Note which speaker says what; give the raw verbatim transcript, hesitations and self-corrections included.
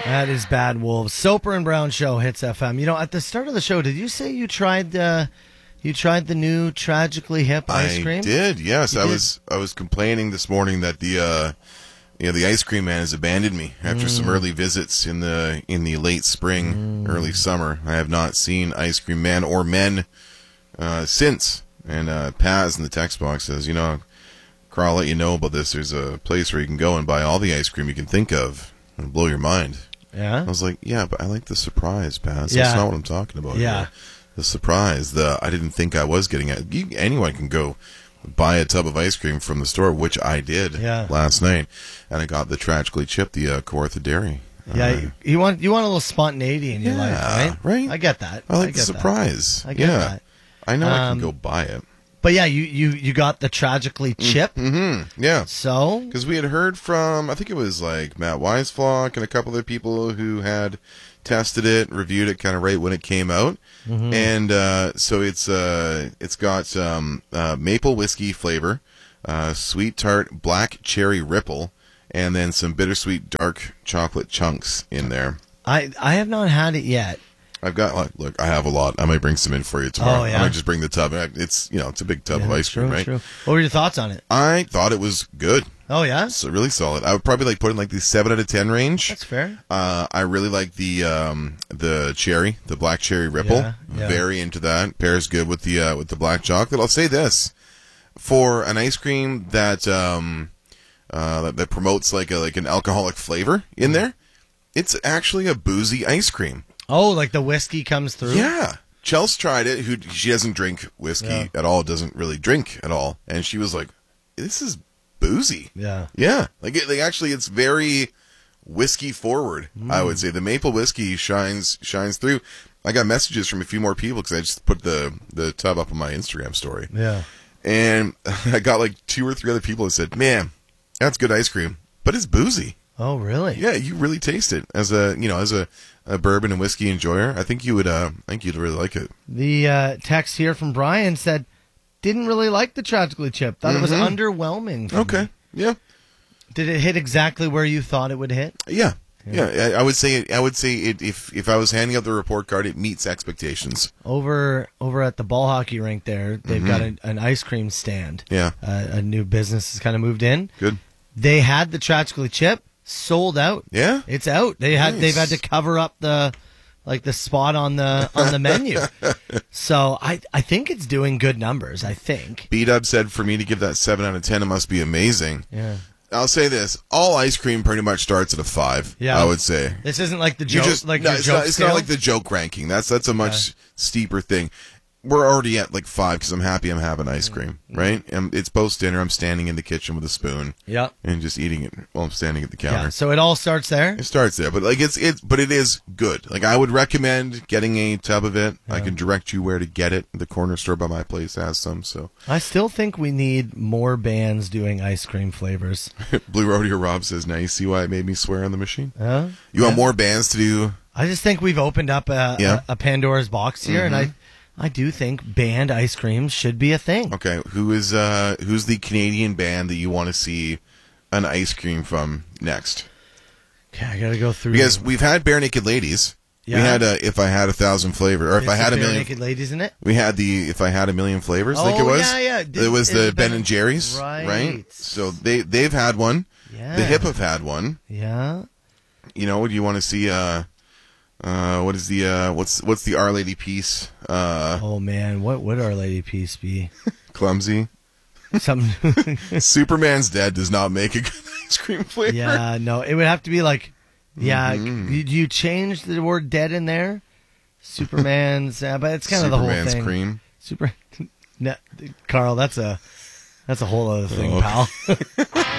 Speaker 1: That is Bad Wolves. Soper and Brown Show, Hits F M. You know, at the start of the show, did you say you tried uh, you tried the new Tragically Hip ice cream?
Speaker 2: I did. Yes,
Speaker 1: You
Speaker 2: I
Speaker 1: did?
Speaker 2: was. I was complaining this morning that the uh, you know the ice cream man has abandoned me after
Speaker 1: Mm.
Speaker 2: some early visits in the in the late spring,
Speaker 1: Mm.
Speaker 2: early summer. I have not seen ice cream man or men uh, since. And uh, Paz in the text box says, you know, Carl, I'll let you know about this. There's a place where you can go and buy all the ice cream you can think of. It'll blow your mind.
Speaker 1: Yeah?
Speaker 2: I was like, yeah, but I like the surprise, Paz.
Speaker 1: Yeah.
Speaker 2: That's not what I'm talking about.
Speaker 1: Yeah.
Speaker 2: Here. The surprise. The I didn't think I was getting it. You, anyone can go buy a tub of ice cream from the store, which I did
Speaker 1: Yeah.
Speaker 2: last night, and I got the Tragically Chip, the uh, Kawartha Dairy.
Speaker 1: Yeah,
Speaker 2: Uh,
Speaker 1: you, you want you want a little spontaneity in your
Speaker 2: Yeah,
Speaker 1: life, right?
Speaker 2: right?
Speaker 1: I get that.
Speaker 2: I like
Speaker 1: get
Speaker 2: the surprise.
Speaker 1: That. I get
Speaker 2: yeah.
Speaker 1: that.
Speaker 2: I know I
Speaker 1: Um,
Speaker 2: can go buy it.
Speaker 1: But yeah, you, you, you got the Tragically Chip.
Speaker 2: Mm-hmm. Yeah.
Speaker 1: So?
Speaker 2: Because we had heard from, I think it was like Matt Weisflock and a couple other people who had tested it, reviewed it kind of right when it came out.
Speaker 1: Mhm.
Speaker 2: And uh, so it's uh, it's got um, uh, maple whiskey flavor, uh, sweet tart black cherry ripple, and then some bittersweet dark chocolate chunks in there.
Speaker 1: I I have not had it yet.
Speaker 2: I've got, like, look, I have a lot. I might bring some in for you tomorrow.
Speaker 1: Oh, yeah?
Speaker 2: I might just bring the tub. It's, you know, it's a big tub
Speaker 1: Yeah,
Speaker 2: of ice
Speaker 1: true,
Speaker 2: cream, right?
Speaker 1: true. What were your thoughts on it?
Speaker 2: I thought it was good.
Speaker 1: Oh, yeah?
Speaker 2: It's really solid. I would probably like put it in like the seven out of ten range.
Speaker 1: That's fair.
Speaker 2: Uh, I really like the um, the cherry, the black cherry ripple.
Speaker 1: Yeah, yeah.
Speaker 2: Very into that. Pairs good with the uh, with the black chocolate. I'll say this: for an ice cream that um, uh, that, that promotes like a like an alcoholic flavor in there, it's actually a boozy ice cream.
Speaker 1: Oh, like the whiskey comes through?
Speaker 2: Yeah. Chelsea tried it. Who she doesn't drink whiskey
Speaker 1: Yeah.
Speaker 2: at all. Doesn't really drink at all, and she was like, "This is boozy."
Speaker 1: Yeah.
Speaker 2: Yeah, like it, like actually, it's very whiskey forward. I would say the maple whiskey shines shines through. I got messages from a few more people because I just put the the tub up on my Instagram story,
Speaker 1: Yeah.
Speaker 2: and I got like two or three other people that said, "Man, that's good ice cream, but it's boozy."
Speaker 1: Oh, really?
Speaker 2: Yeah, you really taste it as a you know as a, a bourbon and whiskey enjoyer. I think you would. Uh, I think you'd really like it.
Speaker 1: The uh, text here from Brian said, didn't really like the Tragically Chip. Thought it was
Speaker 2: Mhm.
Speaker 1: underwhelming. for
Speaker 2: Okay.
Speaker 1: me."
Speaker 2: Yeah.
Speaker 1: Did it hit exactly where you thought it would hit?
Speaker 2: Yeah. Yeah. I, I would say. It, I would say it, if if I was handing out the report card, it meets expectations.
Speaker 1: Over over at the ball hockey rink there, they've
Speaker 2: Mhm.
Speaker 1: got an, an ice cream stand.
Speaker 2: Yeah.
Speaker 1: Uh, a new business has kind of moved in.
Speaker 2: Good.
Speaker 1: They had the Tragically Chip sold out.
Speaker 2: Yeah.
Speaker 1: It's out. They had
Speaker 2: Nice.
Speaker 1: they've had to cover up the like the spot on the on the menu. So I I think it's doing good numbers. I think.
Speaker 2: B-Dub said for me to give that seven out of ten, it must be amazing.
Speaker 1: Yeah.
Speaker 2: I'll say this: all ice cream pretty much starts at a five.
Speaker 1: Yeah.
Speaker 2: I would say.
Speaker 1: This isn't like the
Speaker 2: You
Speaker 1: joke.
Speaker 2: just
Speaker 1: like
Speaker 2: no,
Speaker 1: your
Speaker 2: it's,
Speaker 1: joke
Speaker 2: not, it's not
Speaker 1: scale?
Speaker 2: like the joke ranking. That's that's a much steeper thing. We're already at like five because I'm happy I'm having ice cream, right? And it's post dinner. I'm standing in the kitchen with a spoon,
Speaker 1: Yeah.
Speaker 2: and just eating it while I'm standing at the counter.
Speaker 1: Yeah. So it all starts there.
Speaker 2: It starts there, but like it's it's but it is good. Like I would recommend getting a tub of it. I can direct you where to get it. The corner store by my place has some. So
Speaker 1: I still think we need more bands doing ice cream flavors.
Speaker 2: Blue Rodeo Rob says, "Now you see why it made me swear on the machine."
Speaker 1: Huh?
Speaker 2: You want
Speaker 1: Yeah.
Speaker 2: more bands to do?
Speaker 1: I just think we've opened up a,
Speaker 2: Yeah.
Speaker 1: a, a Pandora's box here, and I, I do think band ice creams should be a thing.
Speaker 2: Okay, who is uh who's the Canadian band that you want to see an ice cream from next?
Speaker 1: Okay, I gotta go through.
Speaker 2: Because we've had Bare Naked Ladies. We
Speaker 1: Yeah.
Speaker 2: had uh, If I Had a Thousand Flavor, or If
Speaker 1: Is
Speaker 2: I
Speaker 1: the
Speaker 2: Had a
Speaker 1: Bare
Speaker 2: Million.
Speaker 1: Naked Ladies in it.
Speaker 2: We had the If I Had a Million Flavors, I think
Speaker 1: Oh,
Speaker 2: it was.
Speaker 1: yeah, yeah. Did-
Speaker 2: it was
Speaker 1: is
Speaker 2: the
Speaker 1: it
Speaker 2: Ben
Speaker 1: Ben-
Speaker 2: and Jerry's,
Speaker 1: Right.
Speaker 2: So they they've had one.
Speaker 1: Yeah.
Speaker 2: The Hip have had one.
Speaker 1: Yeah.
Speaker 2: You know, do you want to see uh uh what is the uh what's what's the Our Lady piece? Uh
Speaker 1: Oh man, what would Our Lady Peace be?
Speaker 2: Clumsy.
Speaker 1: Something.
Speaker 2: Superman's Dead does not make a good ice cream flavor.
Speaker 1: Yeah, no, it would have to be like, yeah.
Speaker 2: Mhm.
Speaker 1: You, you change the word "dead" in there? Superman's, uh, but it's kind of the whole
Speaker 2: Superman's
Speaker 1: thing.
Speaker 2: cream.
Speaker 1: Super, no, Carl, that's a that's a whole other thing,
Speaker 2: Oh.
Speaker 1: pal.